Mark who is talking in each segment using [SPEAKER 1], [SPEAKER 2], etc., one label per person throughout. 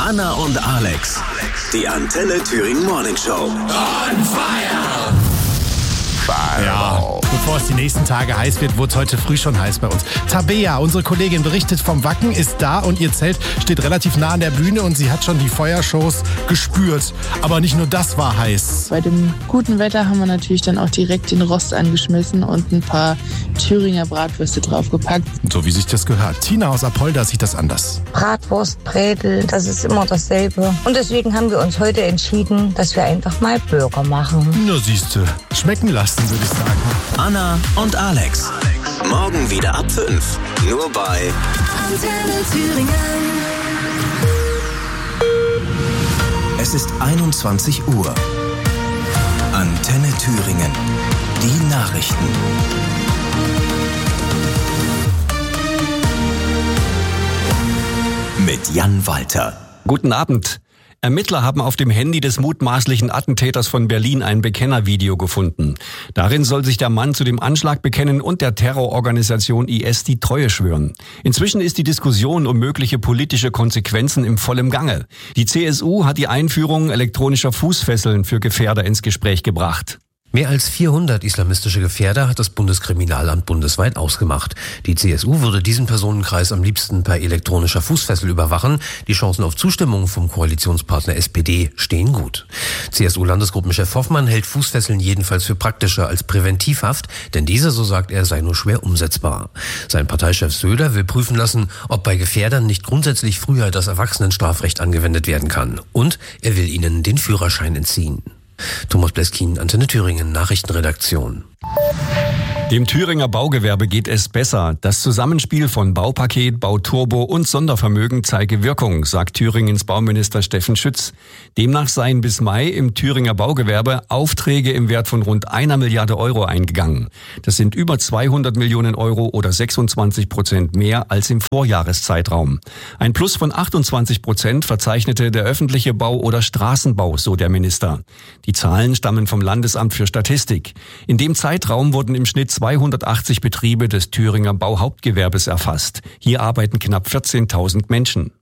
[SPEAKER 1] Anna und Alex. Die Antenne Thüringen Morning Show. On fire!
[SPEAKER 2] Ja, bevor es die nächsten Tage heiß wird, wurde es heute früh schon heiß bei uns. Tabea, unsere Kollegin, berichtet vom Wacken, ist da und ihr Zelt steht relativ nah an der Bühne und sie hat schon die Feuershows gespürt. Aber nicht nur das war heiß.
[SPEAKER 3] Bei dem guten Wetter haben wir natürlich dann auch direkt den Rost angeschmissen und ein paar Thüringer Bratwürste draufgepackt.
[SPEAKER 2] So wie sich das gehört. Tina aus Apolda sieht das anders.
[SPEAKER 4] Bratwurst, Bredel, das ist immer dasselbe. Und deswegen haben wir uns heute entschieden, dass wir einfach mal Burger machen.
[SPEAKER 2] Na siehste, schmecken lassen, würde ich sagen.
[SPEAKER 1] Anna und Alex. Morgen wieder ab 5. Nur bei
[SPEAKER 5] Antenne Thüringen.
[SPEAKER 1] Es ist 21 Uhr. Antenne Thüringen. Die Nachrichten. Mit Jan Walter.
[SPEAKER 6] Guten Abend. Ermittler haben auf dem Handy des mutmaßlichen Attentäters von Berlin ein Bekennervideo gefunden. Darin soll sich der Mann zu dem Anschlag bekennen und der Terrororganisation IS die Treue schwören. Inzwischen ist die Diskussion um mögliche politische Konsequenzen im vollen Gange. Die CSU hat die Einführung elektronischer Fußfesseln für Gefährder ins Gespräch gebracht.
[SPEAKER 7] Mehr als 400 islamistische Gefährder hat das Bundeskriminalamt bundesweit ausgemacht. Die CSU würde diesen Personenkreis am liebsten per elektronischer Fußfessel überwachen. Die Chancen auf Zustimmung vom Koalitionspartner SPD stehen gut. CSU-Landesgruppenchef Hoffmann hält Fußfesseln jedenfalls für praktischer als Präventivhaft, denn diese, so sagt er, sei nur schwer umsetzbar. Sein Parteichef Söder will prüfen lassen, ob bei Gefährdern nicht grundsätzlich früher das Erwachsenenstrafrecht angewendet werden kann. Und er will ihnen den Führerschein entziehen. Thomas Bleskin, Antenne Thüringen, Nachrichtenredaktion.
[SPEAKER 6] Dem Thüringer Baugewerbe geht es besser. Das Zusammenspiel von Baupaket, Bauturbo und Sondervermögen zeige Wirkung, sagt Thüringens Bauminister Steffen Schütz. Demnach seien bis Mai im Thüringer Baugewerbe Aufträge im Wert von rund 1 Milliarde Euro eingegangen. Das sind über 200 Millionen Euro oder 26% mehr als im Vorjahreszeitraum. Ein Plus von 28% verzeichnete der öffentliche Bau oder Straßenbau, so der Minister. Die Zahlen stammen vom Landesamt für Statistik. In dem Zeitraum wurden im Schnitt 280 Betriebe des Thüringer Bauhauptgewerbes erfasst. Hier arbeiten knapp 14.000 Menschen.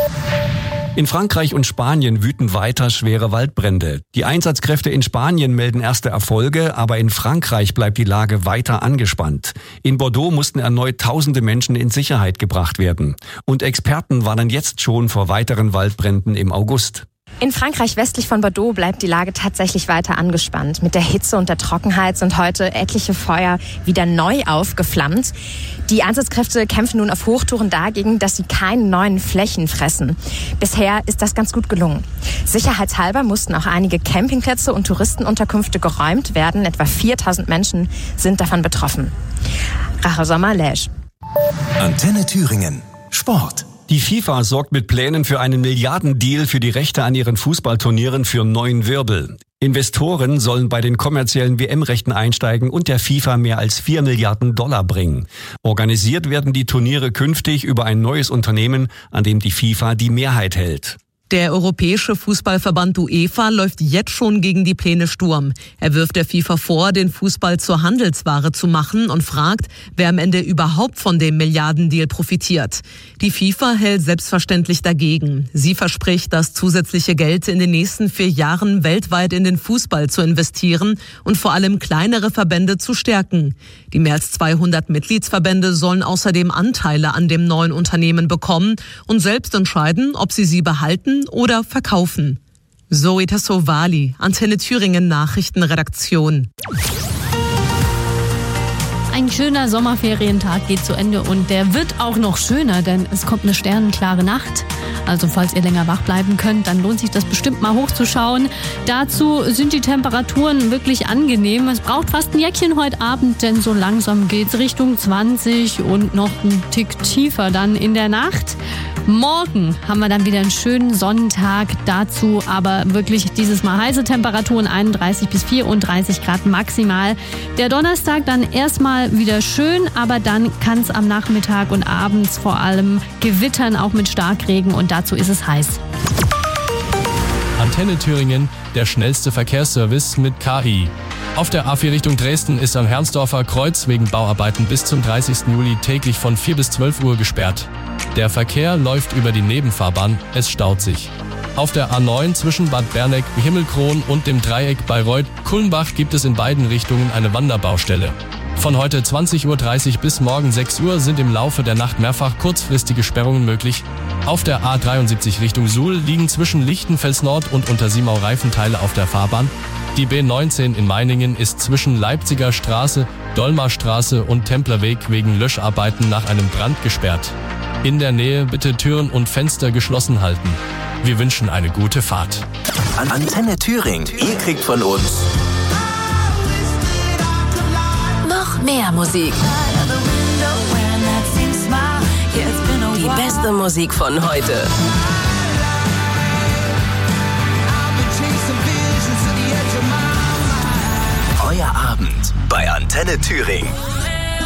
[SPEAKER 6] In Frankreich und Spanien wüten weiter schwere Waldbrände. Die Einsatzkräfte in Spanien melden erste Erfolge, aber in Frankreich bleibt die Lage weiter angespannt. In Bordeaux mussten erneut tausende Menschen in Sicherheit gebracht werden. Und Experten warnen jetzt schon vor weiteren Waldbränden im August.
[SPEAKER 8] In Frankreich westlich von Bordeaux bleibt die Lage tatsächlich weiter angespannt. Mit der Hitze und der Trockenheit sind heute etliche Feuer wieder neu aufgeflammt. Die Einsatzkräfte kämpfen nun auf Hochtouren dagegen, dass sie keine neuen Flächen fressen. Bisher ist das ganz gut gelungen. Sicherheitshalber mussten auch einige Campingplätze und Touristenunterkünfte geräumt werden. Etwa 4.000 Menschen sind davon betroffen. Rachel Sommer-Lesch.
[SPEAKER 1] Antenne Thüringen. Sport.
[SPEAKER 6] Die FIFA sorgt mit Plänen für einen Milliardendeal für die Rechte an ihren Fußballturnieren für neuen Wirbel. Investoren sollen bei den kommerziellen WM-Rechten einsteigen und der FIFA mehr als 4 Milliarden Dollar bringen. Organisiert werden die Turniere künftig über ein neues Unternehmen, an dem die FIFA die Mehrheit hält.
[SPEAKER 9] Der Europäische Fußballverband UEFA läuft jetzt schon gegen die Pläne Sturm. Er wirft der FIFA vor, den Fußball zur Handelsware zu machen und fragt, wer am Ende überhaupt von dem Milliardendeal profitiert. Die FIFA hält selbstverständlich dagegen. Sie verspricht, das zusätzliche Geld in den nächsten 4 Jahren weltweit in den Fußball zu investieren und vor allem kleinere Verbände zu stärken. Die mehr als 200 Mitgliedsverbände sollen außerdem Anteile an dem neuen Unternehmen bekommen und selbst entscheiden, ob sie behalten oder verkaufen. Zoe Tassovali, Antenne Thüringen Nachrichtenredaktion.
[SPEAKER 10] Ein schöner Sommerferientag geht zu Ende und der wird auch noch schöner, denn es kommt eine sternenklare Nacht. Also falls ihr länger wach bleiben könnt, dann lohnt sich das bestimmt mal hochzuschauen. Dazu sind die Temperaturen wirklich angenehm. Es braucht fast ein Jäckchen heute Abend, denn so langsam geht's Richtung 20 und noch ein Tick tiefer dann in der Nacht. Morgen haben wir dann wieder einen schönen Sonnentag, dazu aber wirklich dieses Mal heiße Temperaturen, 31 bis 34 Grad maximal. Der Donnerstag dann erstmal wieder schön, aber dann kann es am Nachmittag und abends vor allem gewittern, auch mit Starkregen und dazu ist es heiß.
[SPEAKER 11] Antenne Thüringen, der schnellste Verkehrsservice mit KI. Auf der A4 Richtung Dresden ist am Herrnsdorfer Kreuz wegen Bauarbeiten bis zum 30. Juli täglich von 4 bis 12 Uhr gesperrt. Der Verkehr läuft über die Nebenfahrbahn, es staut sich. Auf der A9 zwischen Bad Berneck, Himmelkron und dem Dreieck Bayreuth-Kulmbach gibt es in beiden Richtungen eine Wanderbaustelle. Von heute 20.30 Uhr bis morgen 6 Uhr sind im Laufe der Nacht mehrfach kurzfristige Sperrungen möglich. Auf der A73 Richtung Suhl liegen zwischen Lichtenfels Nord und Untersimau Reifenteile auf der Fahrbahn. Die B19 in Meiningen ist zwischen Leipziger Straße, Dolmarstraße und Templerweg wegen Löscharbeiten nach einem Brand gesperrt. In der Nähe bitte Türen und Fenster geschlossen halten. Wir wünschen eine gute Fahrt.
[SPEAKER 1] Antenne Thüringen, ihr kriegt von uns
[SPEAKER 5] noch mehr Musik. Die beste Musik von heute.
[SPEAKER 1] Euer Abend bei Antenne Thüringen.